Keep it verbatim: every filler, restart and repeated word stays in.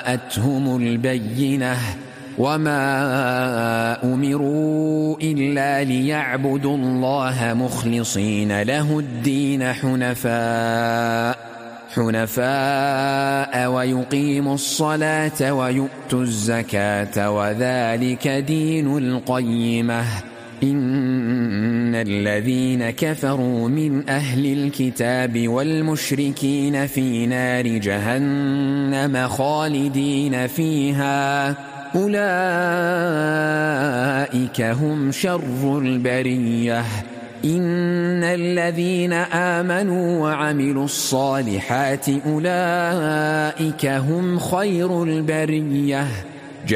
جاءتهم البينة وما أمروا إلا ليعبدوا الله مخلصين له الدين حنفاء حنفاء ويقيموا الصلاة ويؤتوا الزكاة وذلك دين القيمة. إن الذين كفروا من أهل الكتاب والمشركين في نار جهنم خالدين فيها أولئك هم شر البرية. إن الذين آمنوا وعملوا الصالحات أولئك هم خير البرية.